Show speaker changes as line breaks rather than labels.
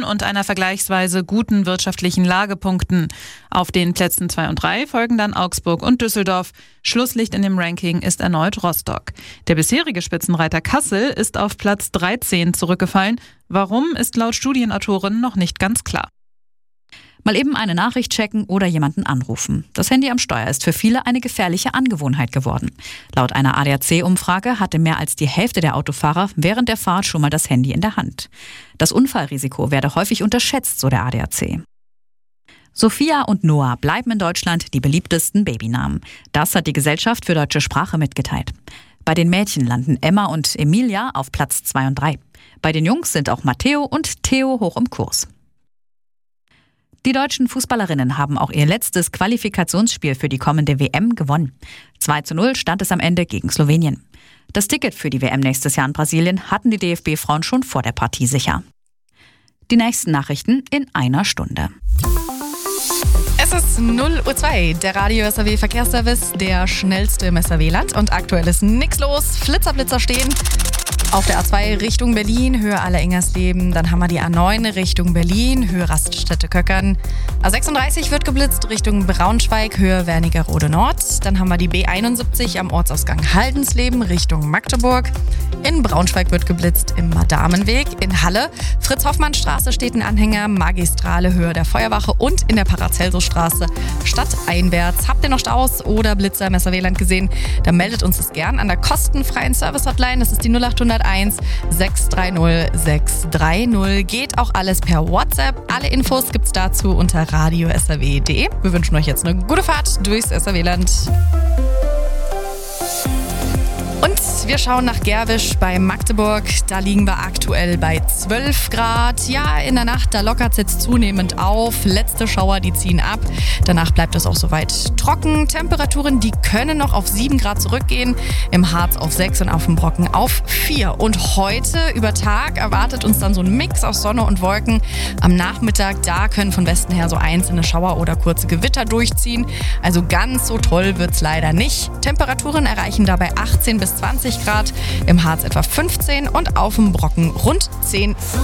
und einer vergleichsweise guten wirtschaftlichen Lage punkten. Auf den Plätzen 2 und 3 folgen dann Augsburg und Düsseldorf. Schlusslicht in dem Ranking ist erneut Rostock. Der bisherige Spitzenreiter Kassel ist auf Platz 13 zurückgefallen. Warum, ist laut Studienautoren noch nicht ganz klar.
Mal eben eine Nachricht checken oder jemanden anrufen. Das Handy am Steuer ist für viele eine gefährliche Angewohnheit geworden. Laut einer ADAC-Umfrage hatte mehr als die Hälfte der Autofahrer während der Fahrt schon mal das Handy in der Hand. Das Unfallrisiko werde häufig unterschätzt, so der ADAC. Sophia und Noah bleiben in Deutschland die beliebtesten Babynamen. Das hat die Gesellschaft für deutsche Sprache mitgeteilt. Bei den Mädchen landen Emma und Emilia auf Platz 2 und 3. Bei den Jungs sind auch Matteo und Theo hoch im Kurs. Die deutschen Fußballerinnen haben auch ihr letztes Qualifikationsspiel für die kommende WM gewonnen. 2:0 stand es am Ende gegen Slowenien. Das Ticket für die WM nächstes Jahr in Brasilien hatten die DFB-Frauen schon vor der Partie sicher. Die nächsten Nachrichten in einer Stunde.
Es ist 0:02 Uhr, der Radio SAW Verkehrsservice, der schnellste im SAW-Land. Und aktuell ist nichts los, Flitzer stehen. Auf der A2 Richtung Berlin, Höhe Aller-Ingersleben. Dann haben wir die A9 Richtung Berlin, Höhe Raststätte Köckern. A36 wird geblitzt Richtung Braunschweig, Höhe Wernigerode Nord. Dann haben wir die B71 am Ortsausgang Haldensleben Richtung Magdeburg. In Braunschweig wird geblitzt im Madamenweg. In Halle, Fritz-Hoffmann-Straße steht ein Anhänger, Magistrale Höhe der Feuerwache. Und in der Paracelsus-Straße stadteinwärts. Habt ihr noch Staus oder Blitzer im SAW-Land gesehen? Dann meldet uns das gern an der kostenfreien Service-Hotline. Das ist die 0801 630 630. Geht auch alles per WhatsApp. Alle Infos gibt's dazu unter radio-saw.de. Wir wünschen euch jetzt eine gute Fahrt durchs SAW-Land. Und wir schauen nach Gerwisch bei Magdeburg. Da liegen wir aktuell bei 12 Grad. Ja, in der Nacht, da lockert es jetzt zunehmend auf. Letzte Schauer, die ziehen ab. Danach bleibt es auch soweit trocken. Temperaturen, die können noch auf 7 Grad zurückgehen. Im Harz auf 6 und auf dem Brocken auf 4. Und heute über Tag erwartet uns dann so ein Mix aus Sonne und Wolken. Am Nachmittag, da können von Westen her so einzelne Schauer oder kurze Gewitter durchziehen. Also ganz so toll wird's leider nicht. Temperaturen erreichen dabei 18 bis 20 Grad, im Harz etwa 15 und auf dem Brocken rund 10.